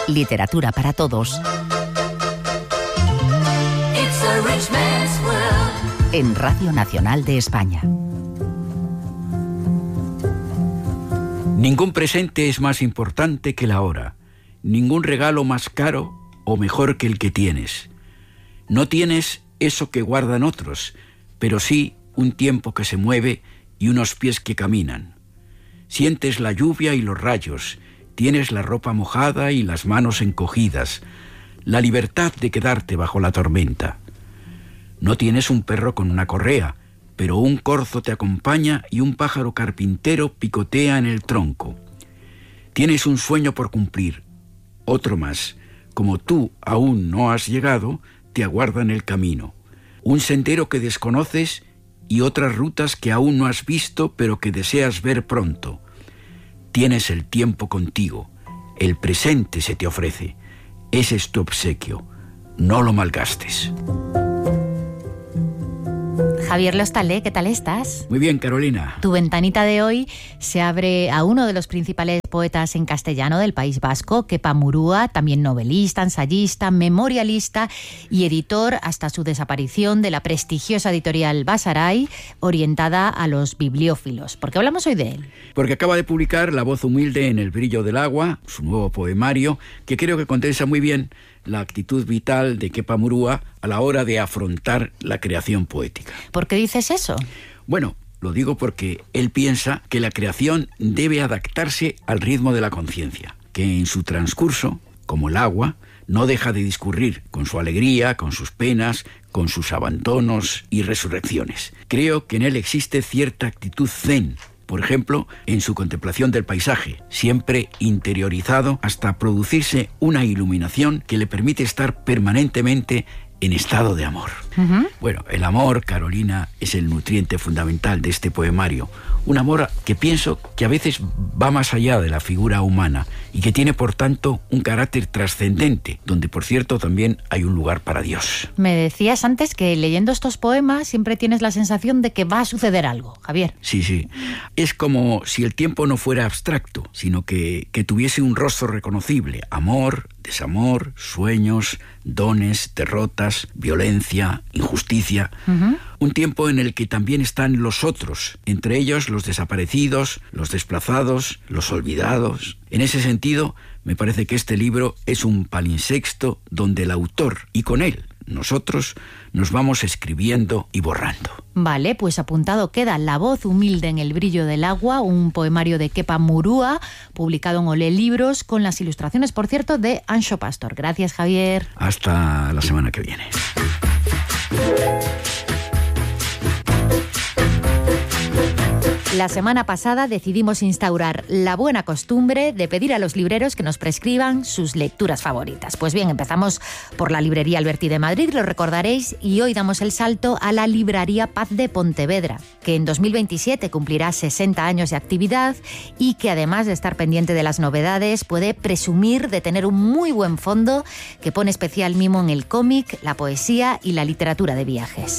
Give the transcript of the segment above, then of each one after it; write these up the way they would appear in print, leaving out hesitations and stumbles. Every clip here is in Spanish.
Literatura para todos. En Radio Nacional de España. Ningún presente es más importante que la hora. Ningún regalo más caro o mejor que el que tienes. No tienes eso que guardan otros, pero sí un tiempo que se mueve y unos pies que caminan. Sientes la lluvia y los rayos, tienes la ropa mojada y las manos encogidas, la libertad de quedarte bajo la tormenta. No tienes un perro con una correa, pero un corzo te acompaña y un pájaro carpintero picotea en el tronco. Tienes un sueño por cumplir, otro más. Como tú aún no has llegado, te aguarda en el camino. Un sendero que desconoces y otras rutas que aún no has visto, pero que deseas ver pronto. Tienes el tiempo contigo, el presente se te ofrece. Ese es tu obsequio, no lo malgastes. Javier Lostalé, ¿qué tal estás? Muy bien, Carolina. Tu ventanita de hoy se abre a uno de los principales poetas en castellano del País Vasco, Kepa Murua, también novelista, ensayista, memorialista y editor hasta su desaparición de la prestigiosa editorial Basarai, orientada a los bibliófilos. ¿Por qué hablamos hoy de él? Porque acaba de publicar La voz humilde en el brillo del agua, su nuevo poemario, que creo que condensa muy bien la actitud vital de Kepa Murua a la hora de afrontar la creación poética. ¿Por qué dices eso? Bueno, lo digo porque él piensa que la creación debe adaptarse al ritmo de la conciencia, que en su transcurso, como el agua, no deja de discurrir con su alegría, con sus penas, con sus abandonos y resurrecciones. Creo que en él existe cierta actitud zen, por ejemplo, en su contemplación del paisaje, siempre interiorizado hasta producirse una iluminación que le permite estar permanentemente en estado de amor. Bueno, el amor, Carolina, es el nutriente fundamental de este poemario. Un amor que pienso que a veces va más allá de la figura humana y que tiene, por tanto, un carácter trascendente, donde, por cierto, también hay un lugar para Dios. Me decías antes que leyendo estos poemas siempre tienes la sensación de que va a suceder algo, Javier. Sí. Es como si el tiempo no fuera abstracto, sino que tuviese un rostro reconocible. Amor, desamor, sueños, dones, derrotas, violencia, injusticia. Un tiempo en el que también están los otros, entre ellos los desaparecidos, los desplazados, los olvidados. En ese sentido, me parece que este libro es un palinsexto donde el autor, y con él, nosotros, nos vamos escribiendo y borrando. Vale, pues apuntado queda La voz humilde en el brillo del agua, un poemario de Kepa Murua, publicado en Olé Libros, con las ilustraciones, por cierto, de Anxo Pastor. Gracias, Javier. Hasta la semana que viene. La semana pasada decidimos instaurar la buena costumbre de pedir a los libreros que nos prescriban sus lecturas favoritas. Pues bien, empezamos por la librería Alberti de Madrid, lo recordaréis, y hoy damos el salto a la librería Paz de Pontevedra, que en 2027 cumplirá 60 años de actividad y que, además de estar pendiente de las novedades, puede presumir de tener un muy buen fondo que pone especial mimo en el cómic, la poesía y la literatura de viajes.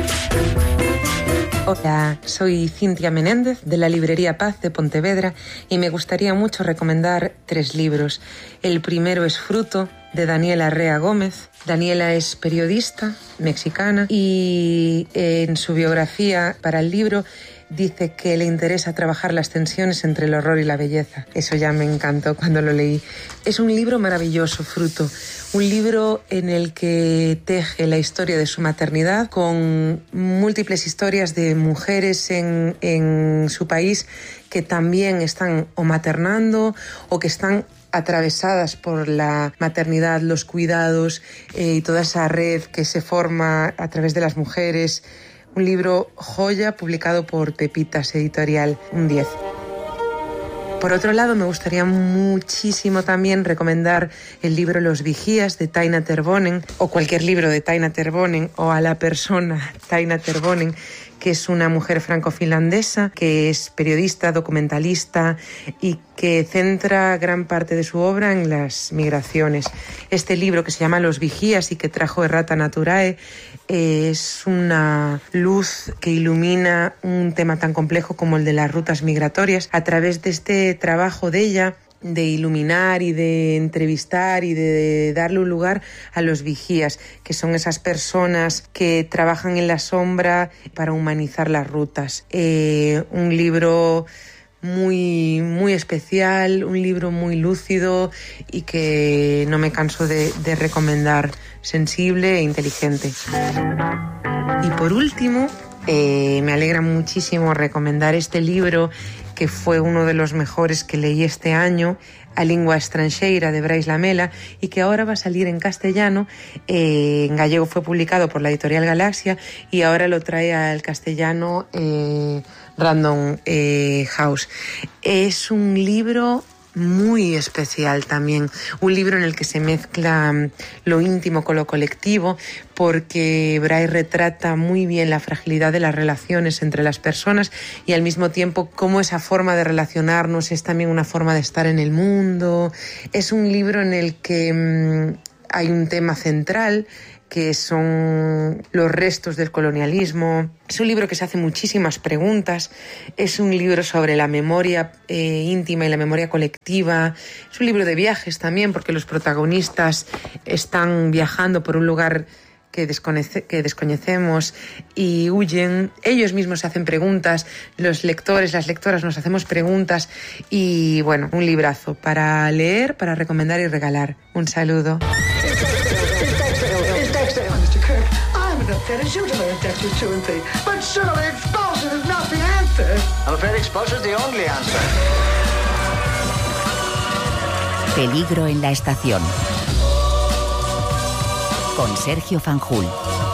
Hola, soy Cintia Menéndez de la librería Paz de Pontevedra y me gustaría mucho recomendar 3 libros. El primero es Fruto, de Daniela Rea Gómez. Daniela es periodista mexicana y en su biografía para el libro dice que le interesa trabajar las tensiones entre el horror y la belleza. Eso ya me encantó cuando lo leí. Es un libro maravilloso, Fruto. Un libro en el que teje la historia de su maternidad con múltiples historias de mujeres en su país que también están o maternando o que están atravesadas por la maternidad, los cuidados y toda esa red que se forma a través de las mujeres. Un libro joya publicado por Pepitas Editorial, un 10. Por otro lado, me gustaría muchísimo también recomendar el libro Los Vigías de Taina Tervonen, o cualquier libro de Taina Tervonen, o a la persona Taina Tervonen, que es una mujer franco-finlandesa, que es periodista, documentalista y que centra gran parte de su obra en las migraciones. Este libro, que se llama Los Vigías y que trajo Errata Naturae, es una luz que ilumina un tema tan complejo como el de las rutas migratorias. A través de este trabajo de ella, de iluminar y de entrevistar y de darle un lugar a los vigías, que son esas personas que trabajan en la sombra para humanizar las rutas. Un libro muy, muy especial, un libro muy lúcido y que no me canso de recomendar, sensible e inteligente. Y por último, me alegra muchísimo recomendar este libro que fue uno de los mejores que leí este año, A Lingua Estranxeira, de Brais Lamela, y que ahora va a salir en castellano. En gallego fue publicado por la editorial Galaxia y ahora lo trae al castellano Random House. Es un libro muy especial también, un libro en el que se mezcla lo íntimo con lo colectivo, porque Brais retrata muy bien la fragilidad de las relaciones entre las personas y al mismo tiempo cómo esa forma de relacionarnos es también una forma de estar en el mundo. Es un libro en el que hay un tema central que son los restos del colonialismo. Es un libro que se hace muchísimas preguntas, es un libro sobre la memoria íntima y la memoria colectiva, es un libro de viajes también, porque los protagonistas están viajando por un lugar que desconocemos y huyen. Ellos mismos se hacen preguntas, los lectores, las lectoras nos hacemos preguntas y bueno, un librazo para leer, para recomendar y regalar. Un saludo. Peligro en la estación. Con Sergio Fanjul.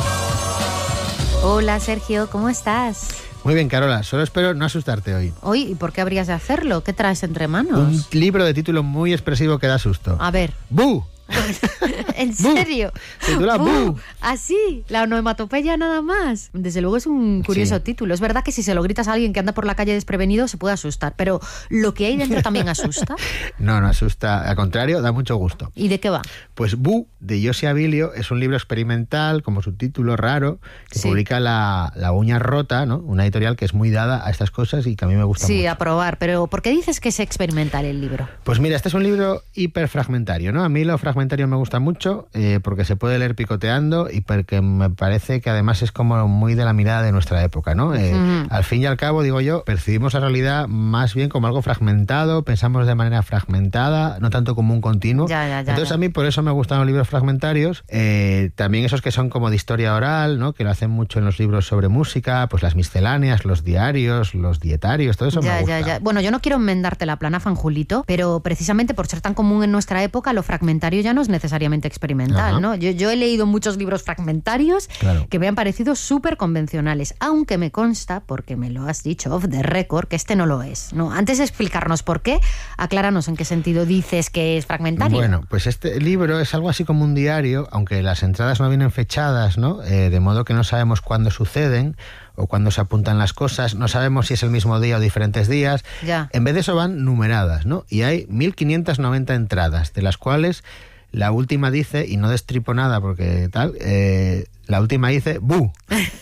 Hola Sergio, ¿cómo estás? Muy bien, Carola, solo espero no asustarte hoy. Hoy, ¿y por qué habrías de hacerlo? ¿Qué traes entre manos? Un libro de título muy expresivo que da susto. A ver. ¡Bu! ¿En serio? Titula ¡Bu! ¿Así? ¿La onomatopeya nada más? Desde luego es un curioso título. Es verdad que si se lo gritas a alguien que anda por la calle desprevenido se puede asustar, pero ¿lo que hay dentro también asusta? No asusta, al contrario, da mucho gusto. ¿Y de qué va? Pues ¡Bu! De Josi Abilio es un libro experimental, como subtítulo raro, que publica la Uña Rota, ¿no? Una editorial que es muy dada a estas cosas y que a mí me gusta mucho. Sí, a probar, pero ¿por qué dices que es experimental el libro? Pues mira, este es un libro hiperfragmentario, ¿no? A mí lo fragmentario me gusta mucho porque se puede leer picoteando y porque me parece que además es como muy de la mirada de nuestra época, ¿no? Al fin y al cabo, digo yo, percibimos la realidad más bien como algo fragmentado, pensamos de manera fragmentada, no tanto como un continuo. Entonces a mí por eso me gustan los libros fragmentarios, también esos que son como de historia oral, ¿no? Que lo hacen mucho en los libros sobre música, pues las misceláneas, los diarios, los dietarios, todo eso me gusta. Bueno, yo no quiero enmendarte la plana, Fanjulito, pero precisamente por ser tan común en nuestra época, lo fragmentario ya no es necesariamente experimental, ¿no? Yo he leído muchos libros fragmentarios que me han parecido súper convencionales, aunque me consta, porque me lo has dicho off the record, que este no lo es, ¿no? Antes de explicarnos por qué, acláranos en qué sentido dices que es fragmentario. Bueno, pues este libro es algo así como un diario, aunque las entradas no vienen fechadas, ¿no? De modo que no sabemos cuándo suceden o cuándo se apuntan las cosas, no sabemos si es el mismo día o diferentes días. En vez de eso van numeradas, ¿no? Y hay 1590 entradas, de las cuales la última dice, y no destripo nada porque tal, la última dice ¡Bu!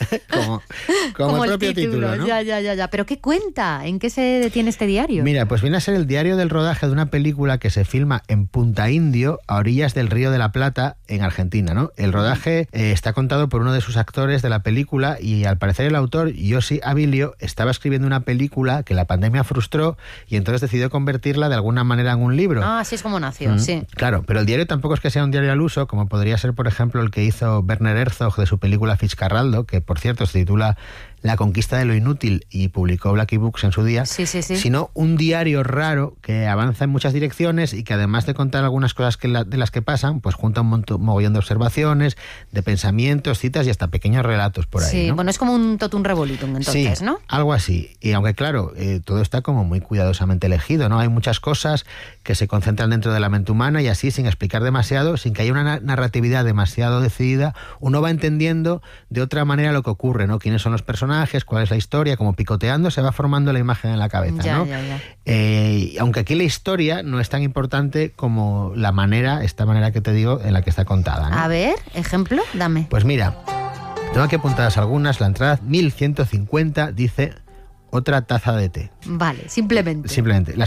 como el propio título, ¿no? Ya. ¿Pero qué cuenta? ¿En qué se detiene este diario? Mira, pues viene a ser el diario del rodaje de una película que se filma en Punta Indio, a orillas del Río de la Plata, en Argentina, ¿no? El rodaje está contado por uno de sus actores de la película y al parecer el autor, Josi Abilio, estaba escribiendo una película que la pandemia frustró y entonces decidió convertirla de alguna manera en un libro. Así es como nació, sí. Claro, pero el diario tampoco es que sea un diario al uso, como podría ser, por ejemplo, el que hizo Werner Herzog de su película Fitzcarraldo, que por cierto se titula La conquista de lo inútil y publicó Blackie Books en su día, sino un diario raro que avanza en muchas direcciones y que además de contar algunas cosas de las que pasan, pues junta un mogollón de observaciones, de pensamientos, citas y hasta pequeños relatos por ahí. Sí, ¿no? Bueno, es como un totum revolutum entonces, sí, ¿no? Algo así. Y aunque claro, todo está como muy cuidadosamente elegido, ¿no? Hay muchas cosas que se concentran dentro de la mente humana y así, sin explicar demasiado, sin que haya una narratividad demasiado decidida, uno va entendiendo de otra manera lo que ocurre, ¿no? Quiénes son los personajes, cuál es la historia, como picoteando se va formando la imagen en la cabeza, ¿no? Aunque aquí la historia no es tan importante como esta manera que te digo en la que está contada, ¿no? A ver, ejemplo, dame. Pues mira, tengo aquí apuntadas algunas. La entrada 1150 dice: otra taza de té. Vale, simplemente. Simplemente. La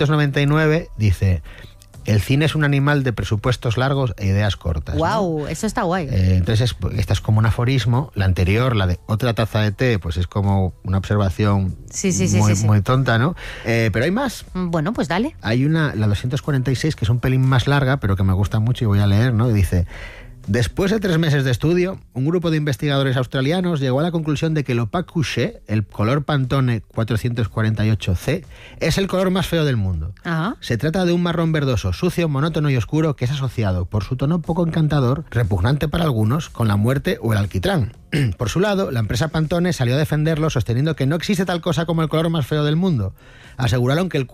799 dice... El cine es un animal de presupuestos largos e ideas cortas. ¡Guau! ¿no? Eso está guay. Entonces, esta es como un aforismo. La anterior, la de otra taza de té, pues es como una observación muy tonta, ¿no? Pero hay más. Bueno, pues dale. Hay una, la 246, que es un pelín más larga, pero que me gusta mucho y voy a leer, ¿no? Y dice... Después de 3 meses de estudio, un grupo de investigadores australianos llegó a la conclusión de que el opaque couché, el color Pantone 448C, es el color más feo del mundo. Ajá. Se trata de un marrón verdoso, sucio, monótono y oscuro que es asociado, por su tono poco encantador, repugnante para algunos, con la muerte o el alquitrán. Por su lado, la empresa Pantone salió a defenderlo sosteniendo que no existe tal cosa como el color más feo del mundo. Aseguraron que el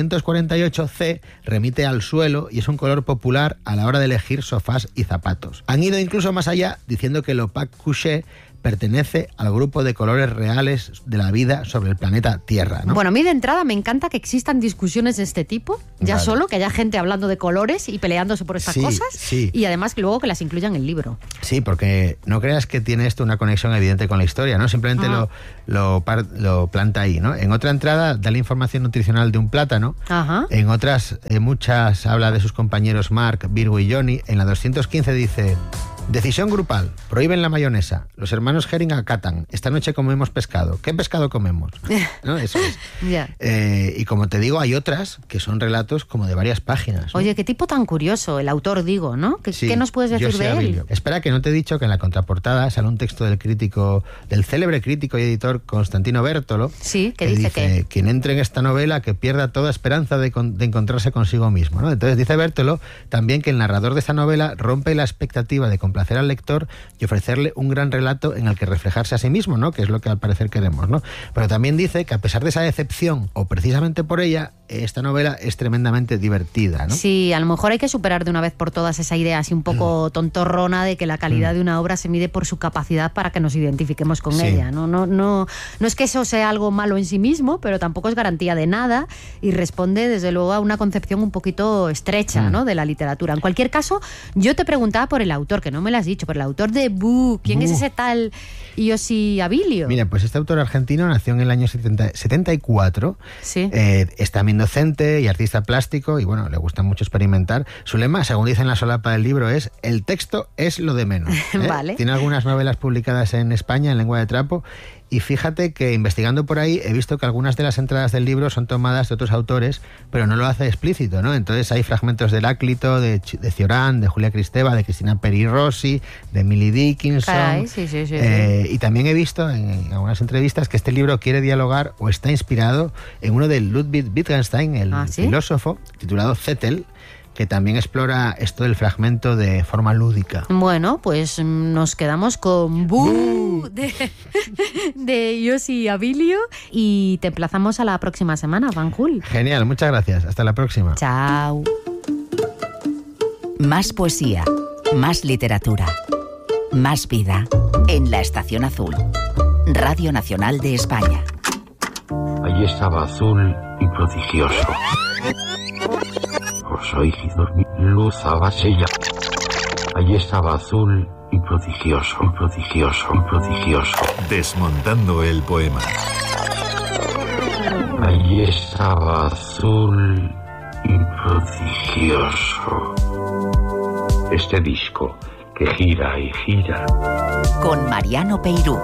448C remite al suelo y es un color popular a la hora de elegir sofás y zapatos. Han ido incluso más allá, diciendo que el opaque couché pertenece al grupo de colores reales de la vida sobre el planeta Tierra, ¿no? Bueno, a mí de entrada me encanta que existan discusiones de este tipo, ya Vale. solo, que haya gente hablando de colores y peleándose por estas cosas, sí. y además que luego que las incluyan en el libro. Sí, porque no creas que tiene esto una conexión evidente con la historia, ¿no? Simplemente lo planta ahí, ¿no? En otra entrada da la información nutricional de un plátano. Ajá. En otras, muchas habla de sus compañeros Mark, Virgo y Johnny. En la 215 dice... Decisión grupal. Prohíben la mayonesa. Los hermanos Herring acatan. Esta noche comemos pescado. ¿Qué pescado comemos? ¿No? Eso es. Ya. Y como te digo, hay otras que son relatos como de varias páginas, ¿no? Oye, qué tipo tan curioso, el autor, digo, ¿no? Sí, ¿Qué nos puedes decir José de él? Abilio. Espera, que no te he dicho que en la contraportada sale un texto del célebre crítico y editor Constantino Bertolo. Sí, que dice que... quien entre en esta novela que pierda toda esperanza de encontrarse consigo mismo, ¿no? Entonces dice Bertolo también que el narrador de esta novela rompe la expectativa de complacer al lector y ofrecerle un gran relato en el que reflejarse a sí mismo, ¿no? Que es lo que al parecer queremos, ¿no? Pero también dice que a pesar de esa decepción, o precisamente por ella, esta novela es tremendamente divertida, ¿no? Sí, a lo mejor hay que superar de una vez por todas esa idea así un poco tontorrona de que la calidad de una obra se mide por su capacidad para que nos identifiquemos con ella. No es que eso sea algo malo en sí mismo, pero tampoco es garantía de nada y responde desde luego a una concepción un poquito estrecha, ¿no? De la literatura. En cualquier caso, yo te preguntaba por el autor, que no me lo has dicho, por el autor de Boo. ¿Quién es ese tal José Abilio? Mira, pues este autor argentino nació en el año 74. Sí. Es también docente y artista plástico y bueno, le gusta mucho experimentar. Su lema, según dice en la solapa del libro, es el texto es lo de menos. Vale. Tiene algunas novelas publicadas en España en lengua de trapo. Y fíjate que investigando por ahí he visto que algunas de las entradas del libro son tomadas de otros autores, pero no lo hace explícito, ¿no? Entonces hay fragmentos de Heráclito, de Cioran, de Julia Kristeva, de Cristina Peri Rossi, de Emily Dickinson. Caray, sí. Y también he visto en algunas entrevistas que este libro quiere dialogar o está inspirado en uno de Ludwig Wittgenstein, el filósofo, titulado Zettel, que también explora esto del fragmento de forma lúdica. Bueno, pues nos quedamos con Boo de José Abilio y te emplazamos a la próxima semana, Fanjul. Genial, muchas gracias. Hasta la próxima. Chao. Más poesía, más literatura, más vida en La Estación Azul. Radio Nacional de España. Allí estaba azul y prodigioso. Dormir, luz abasella. Allí estaba azul y prodigioso, prodigioso, prodigioso. Desmontando el poema. Allí estaba azul y prodigioso. Este disco que gira y gira. Con Mariano Peirú.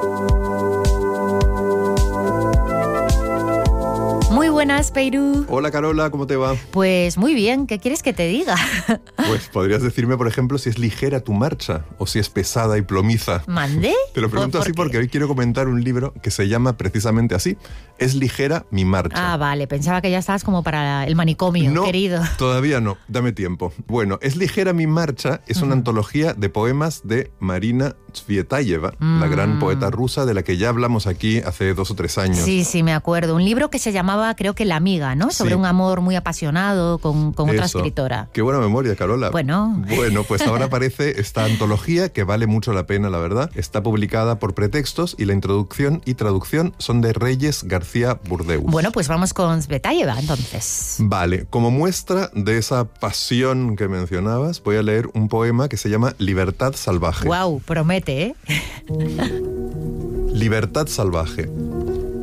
Muy buenas, Peirú. Hola Carola, ¿cómo te va? Pues muy bien, ¿qué quieres que te diga? Pues podrías decirme, por ejemplo, si es ligera tu marcha o si es pesada y plomiza. ¿Mandé? Te lo pregunto así porque hoy quiero comentar un libro que se llama precisamente así. Es ligera mi marcha. Ah, vale, pensaba que ya estabas como para el manicomio, no, querido. Todavía no, dame tiempo. Bueno, Es ligera mi marcha es una antología de poemas de Marina Tsvetaeva, la gran poeta rusa de la que ya hablamos aquí hace 2 o 3 años. Sí, me acuerdo. Un libro que se llamaba, creo que La amiga, ¿no? Sobre un amor muy apasionado con otra escritora. Qué buena memoria, Carola. Bueno, pues ahora aparece esta antología que vale mucho la pena, la verdad. Está publicada por Pretextos y la introducción y traducción son de Reyes García Burdeus. Bueno, pues vamos con Tsvetaeva, entonces. Vale, como muestra de esa pasión que mencionabas, voy a leer un poema que se llama Libertad salvaje. Guau, promete, ¿eh? Libertad salvaje.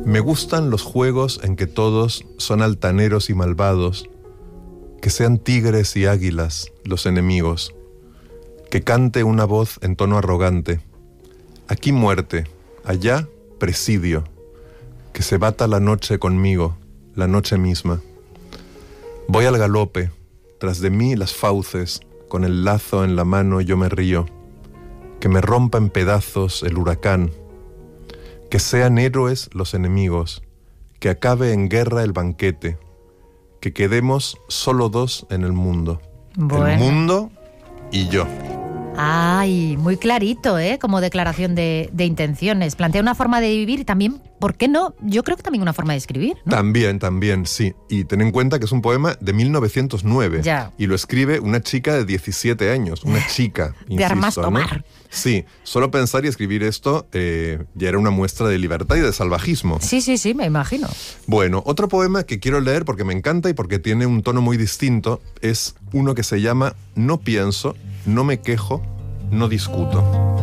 Me gustan los juegos en que todos son altaneros y malvados, que sean tigres y águilas los enemigos, que cante una voz en tono arrogante, aquí muerte, allá presidio, que se bata la noche conmigo, la noche misma. Voy al galope, tras de mí las fauces, con el lazo en la mano yo me río, que me rompa en pedazos el huracán, que sean héroes los enemigos, que acabe en guerra el banquete, que quedemos solo dos en el mundo. Bueno. El mundo y yo. Ay, muy clarito, ¿eh? Como declaración de intenciones. Plantea una forma de vivir y también, ¿por qué no? Yo creo que también una forma de escribir, ¿no? También, sí. Y ten en cuenta que es un poema de 1909. Ya. Y lo escribe una chica de 17 años. Una chica, insisto, de armas tomar. ¿no? Sí, solo pensar y escribir esto ya era una muestra de libertad y de salvajismo. Sí, me imagino. Bueno, otro poema que quiero leer porque me encanta y porque tiene un tono muy distinto es uno que se llama No pienso, no me quejo, no discuto.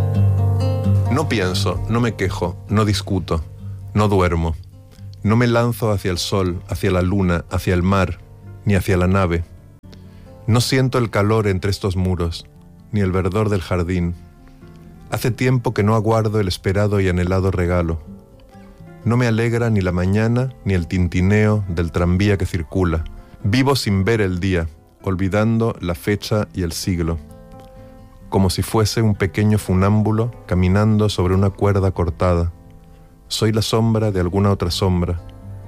No pienso, no me quejo, no discuto, no duermo. No me lanzo hacia el sol, hacia la luna, hacia el mar, ni hacia la nave. No siento el calor entre estos muros, ni el verdor del jardín. Hace tiempo que no aguardo el esperado y anhelado regalo. No me alegra ni la mañana ni el tintineo del tranvía que circula. Vivo sin ver el día, olvidando la fecha y el siglo. Como si fuese un pequeño funámbulo caminando sobre una cuerda cortada. Soy la sombra de alguna otra sombra.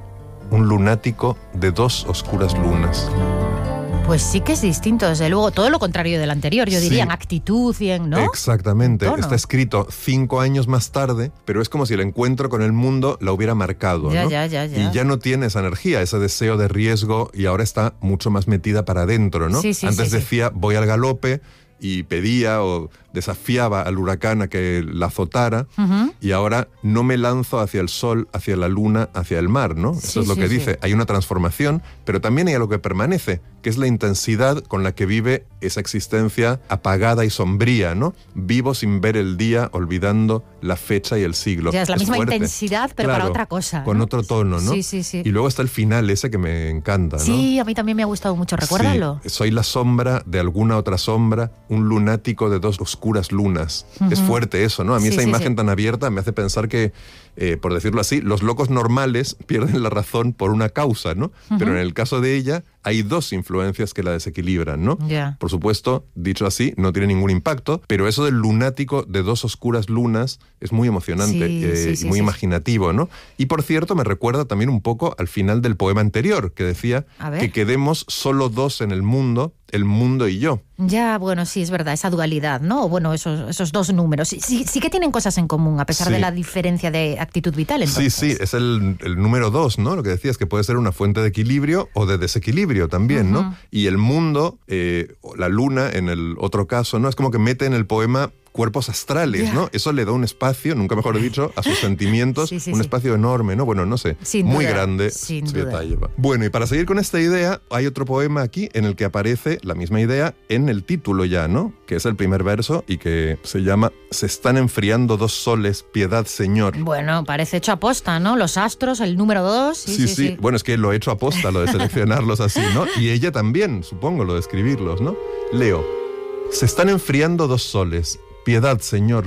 Un lunático de dos oscuras lunas. Pues sí que es distinto, desde luego. Todo lo contrario del anterior, yo diría, en actitud y en, ¿no? Exactamente. Está escrito 5 años más tarde, pero es como si el encuentro con el mundo la hubiera marcado, ¿no? Ya. Y ya no tiene esa energía, ese deseo de riesgo, y ahora está mucho más metida para adentro, ¿no? Antes decía, voy al galope, y pedía o desafiaba al huracán a que la azotara, y ahora no me lanzo hacia el sol, hacia la luna, hacia el mar, ¿no? Eso es lo que dice. Hay una transformación, pero también hay algo que permanece, que es la intensidad con la que vive esa existencia apagada y sombría, ¿no? Vivo sin ver el día, olvidando la fecha y el siglo. Ya es la misma fuerte. Intensidad, pero claro, para otra cosa, ¿no? Con otro tono, ¿no? Sí. Y luego está el final ese que me encanta, ¿no? Sí, a mí también me ha gustado mucho, recuérdalo. Sí, soy la sombra de alguna otra sombra, un lunático de dos oscuras lunas. Es fuerte eso, ¿no? A mí esa imagen tan abierta me hace pensar que, por decirlo así, los locos normales pierden la razón por una causa, ¿no? Pero en el caso de ella hay dos influencias que la desequilibran, ¿no? Por supuesto, dicho así, no tiene ningún impacto, pero eso del lunático de dos oscuras lunas es muy emocionante y muy imaginativo, ¿no? Y por cierto, me recuerda también un poco al final del poema anterior, que decía que quedemos solo dos en el mundo y yo. Ya, bueno, sí, es verdad, esa dualidad, ¿no? O bueno, esos dos números. Sí que tienen cosas en común, a pesar de la diferencia de actitud vital, entonces. Sí, es el número 2, ¿no? Lo que decías, que puede ser una fuente de equilibrio o de desequilibrio también, ¿no? Y el mundo, la luna, en el otro caso, ¿no? Es como que mete en el poema cuerpos astrales, ¿no? Eso le da un espacio, nunca mejor dicho, a sus sentimientos, un espacio enorme, ¿no? Bueno, no sé, muy grande. Tsvetaeva. Bueno, y para seguir con esta idea, hay otro poema aquí en el que aparece la misma idea en el título ya, ¿no? Que es el primer verso y que se llama Se están enfriando dos soles, piedad, Señor. Bueno, parece hecho aposta, ¿no? Los astros, el número 2. Sí. Bueno, es que lo he hecho aposta, lo de seleccionarlos así, ¿no? Y ella también, supongo, lo de escribirlos, ¿no? Leo. Se están enfriando dos soles, piedad, Señor.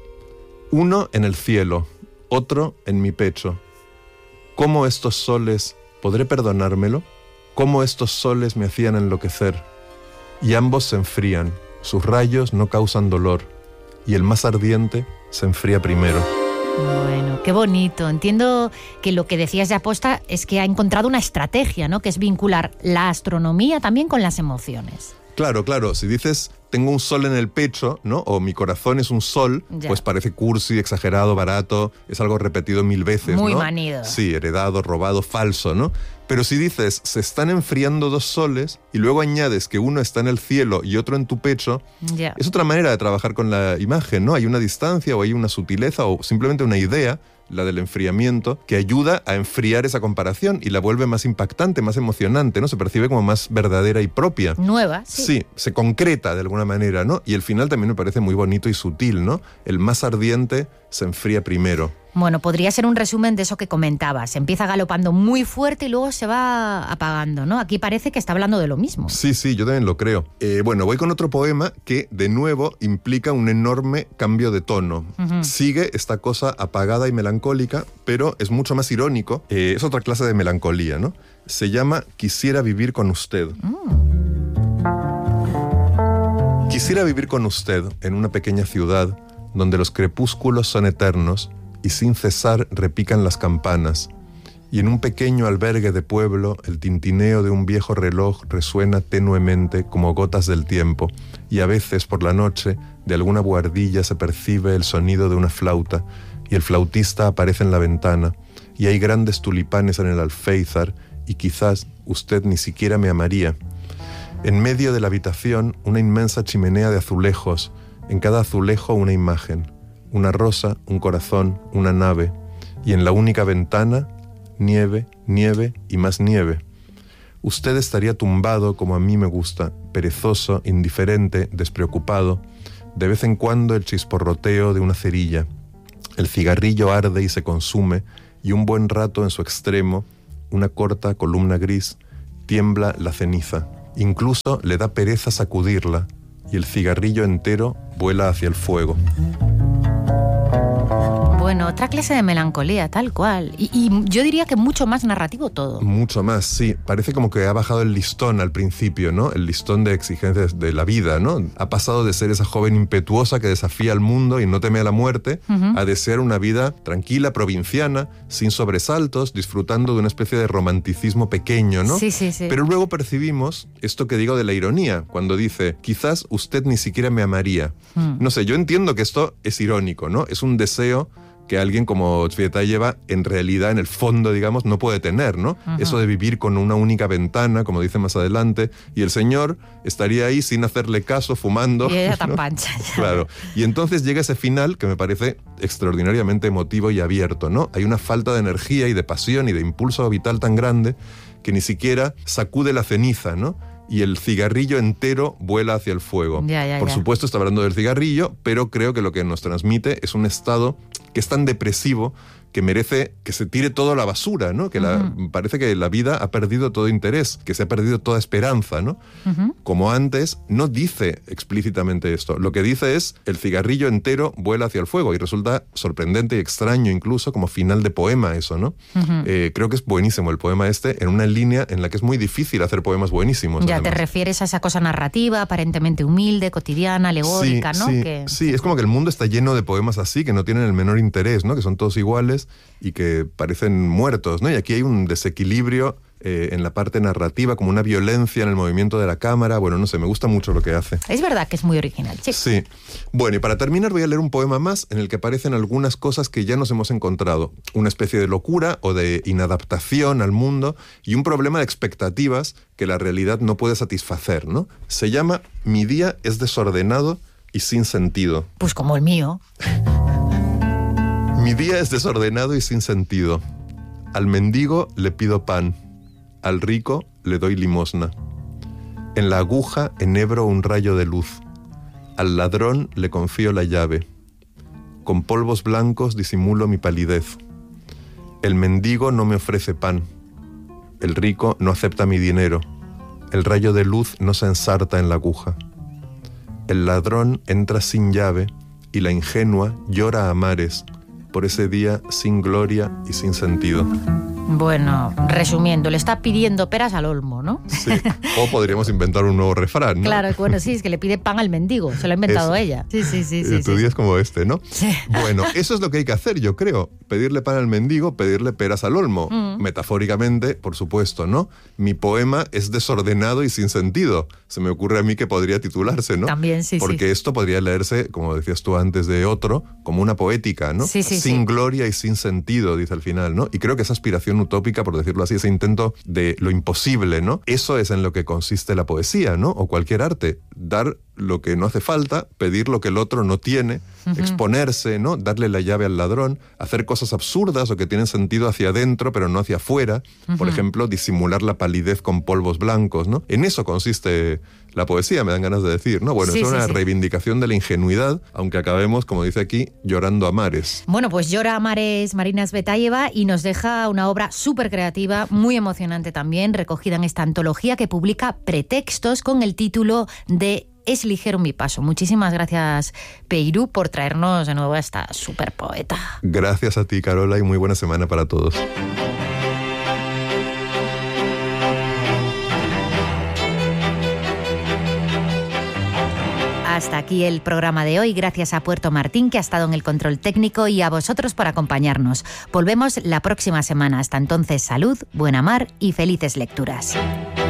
Uno en el cielo, otro en mi pecho. ¿Cómo estos soles, podré perdonármelo? ¿Cómo estos soles me hacían enloquecer? Y ambos se enfrían, sus rayos no causan dolor, y el más ardiente se enfría primero. Bueno, qué bonito. Entiendo que lo que decías de aposta es que ha encontrado una estrategia, ¿no? Que es vincular la astronomía también con las emociones. Claro. Si dices, tengo un sol en el pecho, ¿no? O mi corazón es un sol, pues parece cursi, exagerado, barato, es algo repetido 1000 veces, muy ¿no? manido. Sí, heredado, robado, falso, ¿no? Pero si dices, se están enfriando dos soles, y luego añades que uno está en el cielo y otro en tu pecho, es otra manera de trabajar con la imagen, ¿no? Hay una distancia o hay una sutileza o simplemente una idea, la del enfriamiento, que ayuda a enfriar esa comparación y la vuelve más impactante, más emocionante, ¿no? Se percibe como más verdadera y propia. Nueva, sí, se concreta de alguna manera, ¿no? Y el final también me parece muy bonito y sutil, ¿no? El más ardiente se enfría primero. Bueno, podría ser un resumen de eso que comentabas. Empieza galopando muy fuerte y luego se va apagando, ¿no? Aquí parece que está hablando de lo mismo. Sí, yo también lo creo. Bueno, voy con otro poema que, de nuevo, implica un enorme cambio de tono. Sigue esta cosa apagada y melancólica, pero es mucho más irónico. Es otra clase de melancolía, ¿no? Se llama Quisiera vivir con usted. Quisiera vivir con usted en una pequeña ciudad donde los crepúsculos son eternos y sin cesar repican las campanas, y en un pequeño albergue de pueblo el tintineo de un viejo reloj resuena tenuemente como gotas del tiempo, y a veces por la noche de alguna buhardilla se percibe el sonido de una flauta, y el flautista aparece en la ventana, y hay grandes tulipanes en el alféizar, y quizás usted ni siquiera me amaría. En medio de la habitación, una inmensa chimenea de azulejos, en cada azulejo una imagen, una rosa, un corazón, una nave, y en la única ventana, nieve, nieve y más nieve. Usted estaría tumbado como a mí me gusta, perezoso, indiferente, despreocupado, de vez en cuando el chisporroteo de una cerilla. El cigarrillo arde y se consume, y un buen rato en su extremo, una corta columna gris, tiembla la ceniza. Incluso le da pereza sacudirla, y el cigarrillo entero vuela hacia el fuego. Bueno, otra clase de melancolía, tal cual. Y yo diría que mucho más narrativo todo. Mucho más, sí. Parece como que ha bajado el listón al principio, ¿no? El listón de exigencias de la vida, ¿no? Ha pasado de ser esa joven impetuosa que desafía al mundo y no teme a la muerte, a desear una vida tranquila, provinciana, sin sobresaltos, disfrutando de una especie de romanticismo pequeño, ¿no? Sí. Pero luego percibimos esto que digo de la ironía, cuando dice, quizás usted ni siquiera me amaría. No sé, yo entiendo que esto es irónico, ¿no? Es un deseo que alguien como Tsvetaeva en realidad, en el fondo, digamos, no puede tener, ¿no? Eso de vivir con una única ventana, como dice más adelante, y el señor estaría ahí sin hacerle caso, fumando. Y ella tan ¿no? pancha. Claro. Y entonces llega ese final que me parece extraordinariamente emotivo y abierto, ¿no? Hay una falta de energía y de pasión y de impulso vital tan grande que ni siquiera sacude la ceniza, ¿no? Y el cigarrillo entero vuela hacia el fuego. Por supuesto está hablando del cigarrillo, pero creo que lo que nos transmite es un estado que es tan depresivo que merece que se tire todo a la basura, ¿no? Que parece que la vida ha perdido todo interés, que se ha perdido toda esperanza, ¿no? Como antes, no dice explícitamente esto. Lo que dice es, el cigarrillo entero vuela hacia el fuego, y resulta sorprendente y extraño incluso como final de poema eso, ¿no? Creo que es buenísimo el poema este, en una línea en la que es muy difícil hacer poemas buenísimos. Ya además. te refieres a esa cosa narrativa, aparentemente humilde, cotidiana, alegórica, ¿no? Sí, es como que el mundo está lleno de poemas así, que no tienen el menor interés, ¿no? Que son todos iguales y que parecen muertos, ¿no? Y aquí hay un desequilibrio en la parte narrativa, como una violencia en el movimiento de la cámara. Bueno, no sé, me gusta mucho lo que hace. Es verdad que es muy original, sí. Sí. Bueno, y para terminar voy a leer un poema más en el que aparecen algunas cosas que ya nos hemos encontrado. Una especie de locura o de inadaptación al mundo y un problema de expectativas que la realidad no puede satisfacer, ¿no? Se llama Mi día es desordenado y sin sentido. Pues como el mío. Mi día es desordenado y sin sentido. Al mendigo le pido pan, al rico le doy limosna. En la aguja enhebro un rayo de luz. Al ladrón le confío la llave. Con polvos blancos disimulo mi palidez. El mendigo no me ofrece pan. El rico no acepta mi dinero. El rayo de luz no se ensarta en la aguja. El ladrón entra sin llave y la ingenua llora a mares por ese día sin gloria y sin sentido. Bueno, resumiendo, le está pidiendo peras al olmo, ¿no? Sí, o podríamos inventar un nuevo refrán, ¿no? Claro, bueno, sí, es que le pide pan al mendigo, se lo ha inventado ella. Sí. Tu día es como este, ¿no? Sí. Bueno, eso es lo que hay que hacer, yo creo. Pedirle pan al mendigo, pedirle peras al olmo. Metafóricamente, por supuesto, ¿no? Mi poema es desordenado y sin sentido. Se me ocurre a mí que podría titularse, ¿no? También, sí. Porque esto podría leerse, como decías tú antes de otro, como una poética, ¿no? Sí. Sin gloria y sin sentido, dice al final, ¿no? Y creo que esa aspiración utópica, por decirlo así, ese intento de lo imposible, ¿no? Eso es en lo que consiste la poesía, ¿no? O cualquier arte. Dar lo que no hace falta, pedir lo que el otro no tiene, exponerse, ¿no? Darle la llave al ladrón, hacer cosas absurdas o que tienen sentido hacia adentro pero no hacia afuera. Por ejemplo, disimular la palidez con polvos blancos, ¿no? En eso consiste la poesía, me dan ganas de decir, ¿no? Bueno, es una reivindicación de la ingenuidad, aunque acabemos, como dice aquí, llorando a mares. Bueno, pues llora a mares Marina Tsvetaeva y nos deja una obra súper creativa, muy emocionante también, recogida en esta antología que publica Pretextos con el título de Es ligero mi paso. Muchísimas gracias, Peirú, por traernos de nuevo a esta súper poeta. Gracias a ti, Carola, y muy buena semana para todos. Hasta aquí el programa de hoy. Gracias a Puerto Martín, que ha estado en el control técnico, y a vosotros por acompañarnos. Volvemos la próxima semana. Hasta entonces, salud, buena mar y felices lecturas.